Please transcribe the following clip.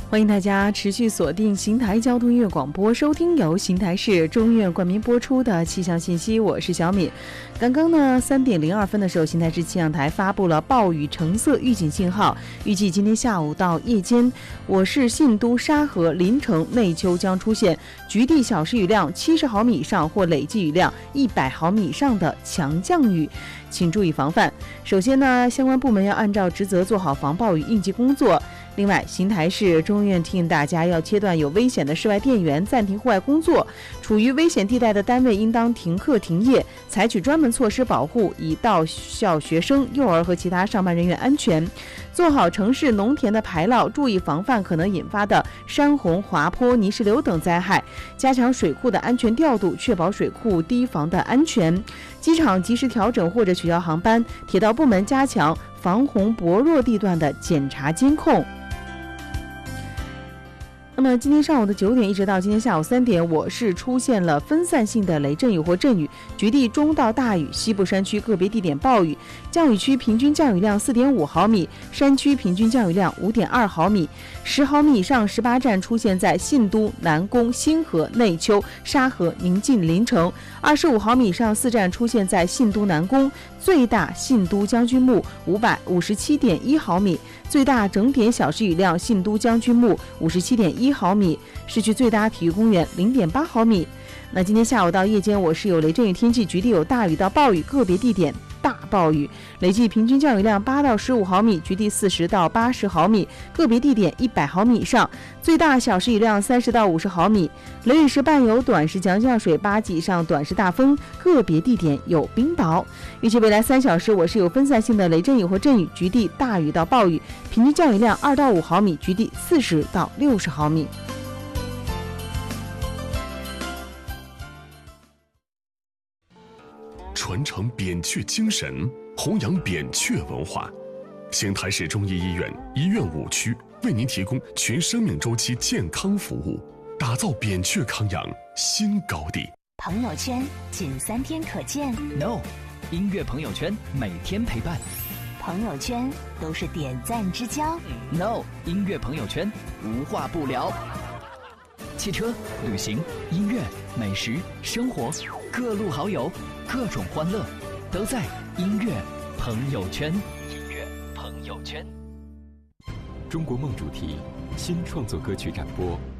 欢迎大家持续锁定邢台交通音乐广播，收听由邢台市中医院冠名播出的气象信息。我是小敏。刚刚呢3点02分的时候，邢台市气象台发布了暴雨橙色预警信号，预计今天下午到夜间，我市信都、沙河、临城、内丘将出现局地小时雨量70毫米以上或累计雨量100毫米以上的强降雨，请注意防范。首先呢，相关部门要按照职责做好防暴雨应急工作。另外，邢台市中医院提醒大家要切断有危险的室外电源，暂停户外工作。处于危险地带的单位应当停课停业，采取专门措施保护以到校学生、幼儿和其他上班人员安全。做好城市农田的排涝，注意防范可能引发的山洪、滑坡、泥石流等灾害，加强水库的安全调度，确保水库堤防的安全。机场及时调整或者取消航班，铁道部门加强防洪薄弱地段的检查监控。那么今天上午的9点一直到今天下午3点，我市出现了分散性的雷阵雨或阵雨，局地中到大雨，西部山区个别地点暴雨，降雨区平均降雨量4.5毫米，山区平均降雨量5.2毫米，10毫米以上18站出现在信都、南宫、新河、内丘、沙河、宁晋、临城，25毫米以上4站出现在信都、南宫，最大信都将军墓557.1毫米，最大整点小时雨量信都将军墓57.1毫米，市区最大体育公园0.8毫米。那今天下午到夜间，我市有雷阵雨天气，局地有大雨到暴雨，个别地点大暴雨，累计平均降雨量8到15毫米，局地40到80毫米，个别地点100毫米以上，最大小时雨量30到50毫米。雷雨时伴有短时强降水8级以上短时大风，个别地点有冰雹。预计未来3小时，我市有分散性的雷阵雨或阵雨，局地大雨到暴雨，平均降雨量2到5毫米，局地40到60毫米。 传承扁鹊精神，弘扬扁鹊文化。邢台市中医医院医院5区为您提供全生命周期健康服务，打造扁鹊康养新高地。 朋友圈仅3天可见 ，No， 音乐朋友圈每天陪伴。 朋友圈都是点赞之交 ，No， 音乐朋友圈无话不聊。汽车、旅行、音乐、美食、生活，各路好友，各种欢乐，都在音乐朋友圈。音乐朋友圈。 中国梦主题新创作歌曲展播